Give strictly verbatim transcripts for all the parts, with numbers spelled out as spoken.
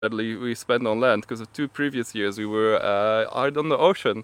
sadly we spent on land because of two previous years we were uh, out on the ocean.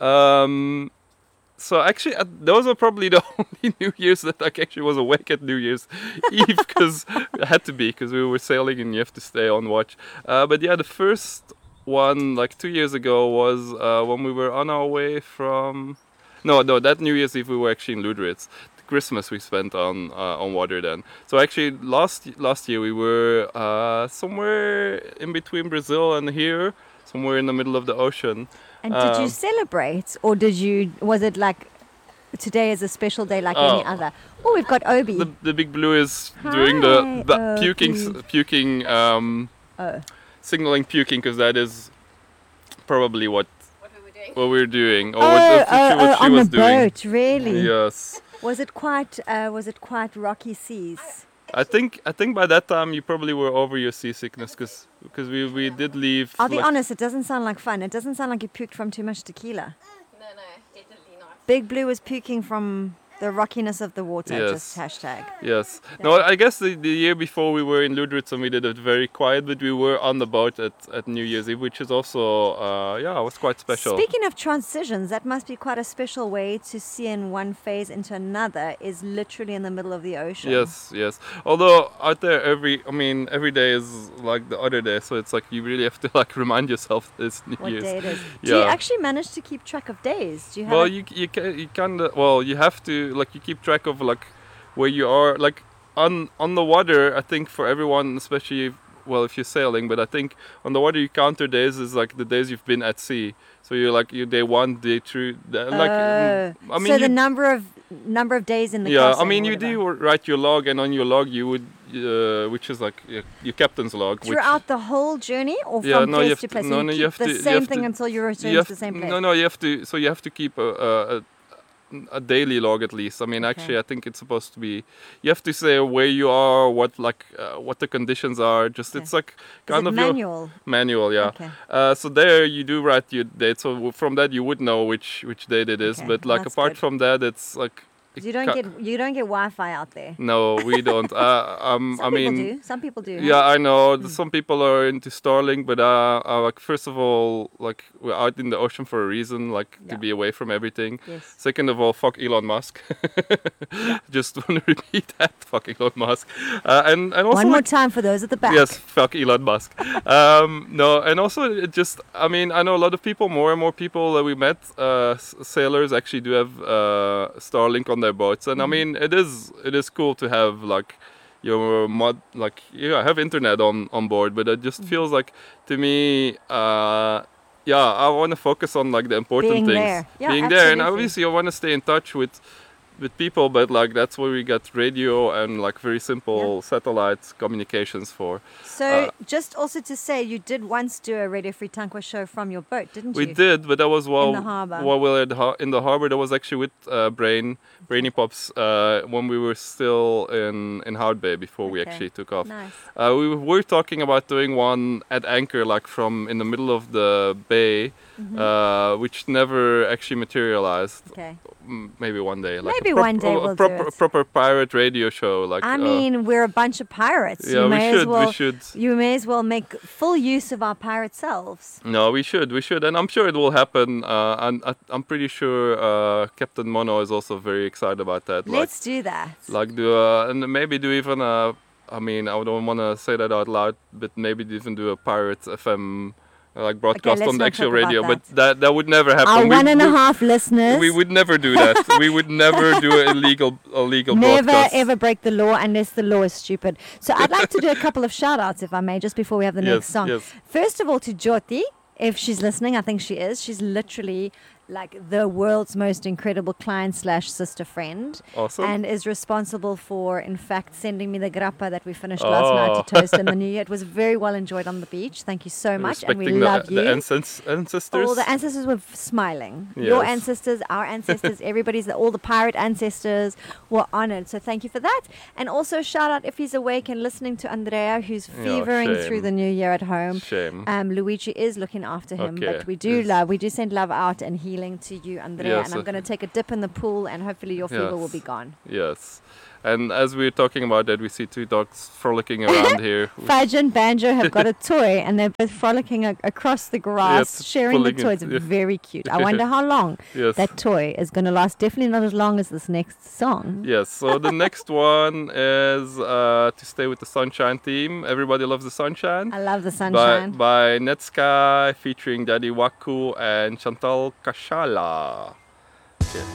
Um, so actually, uh, those are probably the only New Year's that I actually was awake at New Year's Eve because it had to be because we were sailing and you have to stay on watch. Uh, but yeah, the first one like two years ago was uh, when we were on our way from. No, no, that New Year's Eve we were actually in Ludritz. Christmas we spent on uh, on water then. So actually last last year we were uh, somewhere in between Brazil and here, somewhere in the middle of the ocean. And did you Um, celebrate, or did you? Was it like today is a special day like Oh. any other? Oh, we've got Obi. the the big blue is doing the, Hi, the puking Obi. s- puking um, Oh. signaling puking because that is probably what What we were doing. what we're doing or Oh, what, the, oh, she, what oh, she on was the doing. boat, really? Yes. Was it quite? Uh, was it quite rocky seas? I think I think by that time you probably were over your seasickness because because we, we did leave. I'll be like, honest, it doesn't sound like fun. It doesn't sound like you puked from too much tequila. No, no, definitely not. Big Blue was puking from the rockiness of the water. Yes. Just hashtag. Yes. No, I guess the, the year before we were in Ludritz and we did it very quiet, but we were on the boat at, at New Year's Eve, which is also, uh, yeah, it was quite special. Speaking of transitions, that must be quite a special way to see in one phase into another. Is literally in the middle of the ocean. Yes, yes. Although out there every, I mean, every day is like the other day, so it's like you really have to like remind yourself this New What Year's. day it is? Do you Yeah. actually manage to keep track of days? Do you have? Well, a- you you can you kind of well you have to like you keep track of like where you are like on on the water. I think for everyone, especially if, well if you're sailing, but I think on the water you count your days as like the days you've been at sea. So you're like you day one, day two, day, like Oh. mm, I mean so you, the number of number of days in the yeah I crossing mean or you whatever. do write your log, and on your log you would uh, which is like your, your captain's log. which, Throughout the whole journey, or Yeah, from no, you place have to to- place. So no, you no, keep you have the to- you same have thing to- until you return you have to the same to- place. No, no, you have to. So you have to keep a, a, a a daily log at least. I mean, Okay. actually, I think it's supposed to be. You have to say where you are, what like uh, what the conditions are. Just Okay. it's like Is kind it of your manual? manual, yeah. Okay. Uh, so there you do write your date. So w- from that you would know which which date it is. Okay, But like that's apart good. from that, it's like. it You don't ca- get you don't get Wi-Fi out there. No, we don't. Uh, um, Some I people mean. do. Some people do. Yeah, I know. th- Some people are into Starlink, but uh, uh, like first of all, like we're out in the ocean for a reason, like Yeah. to be away from everything. Yes. Second of all, fuck Elon Musk. Just want to repeat that, fuck Elon Musk. Uh, and and also One more like, time for those at the back. yes, fuck Elon Musk. um, no, and also it just, I mean, I know a lot of people, more and more people that we met, uh, s- sailors actually do have uh, Starlink on their boats, and I mean, it is it is cool to have like your mod, like yeah, have internet on on board, but it just feels like to me. Uh, yeah, I want to focus on like the important Being things, there. Yeah, being there, and absolutely. obviously I want to stay in touch with with people, but like that's where we get radio and like very simple satellite communications for. So Uh, just also to say, you did once do a Radio Free Tankwa show from your boat, didn't We you? did, but that was while the harbour. while we were at the har- in the harbor. That was actually with uh, Brain Brainy Pops uh, when we were still in in Hout Bay before we Okay. actually took off. Nice. Uh, we were talking about doing one at anchor, like from in the middle of the bay, Mm-hmm. uh, which never actually materialized. Okay. Mm, Maybe one day, like Maybe a prop- one day a we'll do proper, it. proper pirate radio show. Like I uh, mean, we're a bunch of pirates. yeah, you we may should, as well we should. you may as well make full use of our pirate selves. No, we should, we should, and I'm sure it will happen. Uh, and I, I'm pretty sure uh, Captain Mono is also very excited about that. Like, Let's do that. like do uh, and maybe do even a. I mean, I don't want to say that out loud, but maybe even do a pirate F M uh, like broadcast let's on the not actual talk about radio. that. But that that would never happen. Our We- one and a we- half listeners We would never do that. We would never do an illegal illegal never broadcast. ever break the law unless the law is stupid. So I'd like to do a couple of shout outs, if I may, just before we have the Yes, next song. yes. First of all, to Jyoti, if she's listening, I think she is. She's literally like the world's most incredible client slash sister friend. Awesome. And is responsible for, in fact, sending me the grappa that we finished last night Oh. to toast in the new year. It was very well enjoyed on the beach. Thank you so much. And we Respecting the, love you. the ancest- ancestors. All the ancestors were f- smiling. Your Yes. ancestors, our ancestors, everybody's, all the pirate ancestors were honored. So thank you for that. And also shout out if he's awake and listening to Andrea, who's Yeah, fevering shame. through the new year at home. Shame. Um, Luigi is looking after him, Okay. but we do Yes. love, we do send love out and healing to you, Andrea. Yes, and I'm uh, going to take a dip in the pool, and hopefully your fever will Yes. be gone. Yes. And as we're talking about that, we see two dogs frolicking around here. Fudge and Banjo have got a toy, and they're both frolicking a- across the grass, Yes, sharing the pulling it, toy. It's yeah. very cute. I wonder how long Yes. that toy is going to last. Definitely not as long as this next song. Yes, so the next one is uh, to stay with the Sunshine theme. Everybody loves the Sunshine. I love the by, sunshine. by Netsky featuring Daddy Waku and Chantal Kashala.